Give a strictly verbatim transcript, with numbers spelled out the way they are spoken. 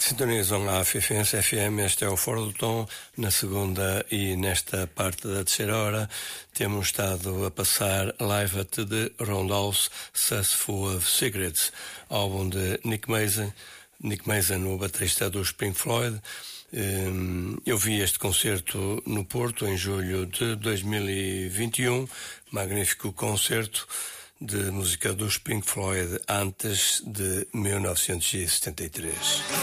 Sintonizam a Fifense F M, este é o Fora do Tom. Na segunda e nesta parte da terceira hora temos estado a passar Live at the Roundhouse, Full of Secrets, álbum de Nick Mason, Nick Mason, o baterista dos Pink Floyd. Eu vi este concerto no Porto em julho de dois mil e vinte e um, magnífico concerto de música dos Pink Floyd antes de mil novecentos e setenta e três.